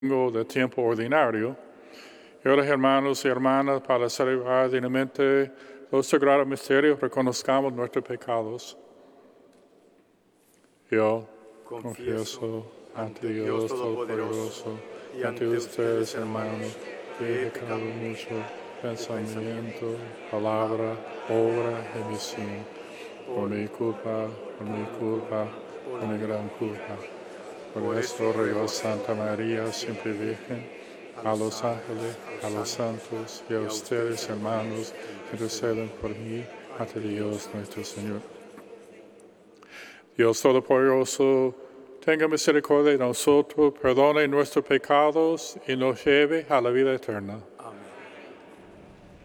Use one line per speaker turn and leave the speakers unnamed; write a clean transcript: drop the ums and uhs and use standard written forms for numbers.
de tiempo ordinario. Y ahora, hermanos y hermanas, para celebrar dignamente los sagrados misterios, reconozcamos nuestros pecados. Yo confieso ante Dios Todopoderoso y ante ustedes, hermanos, que he pecado mucho, pensamiento, palabra, obra y omisión, por mi culpa, por mi gran culpa. Por esto ruego a Santa María, siempre Virgen, a los ángeles, a los santos y a ustedes, hermanos, interceden por mí ante Dios nuestro Señor. Dios Todopoderoso, tenga misericordia de nosotros, perdone nuestros pecados y nos lleve a la vida eterna.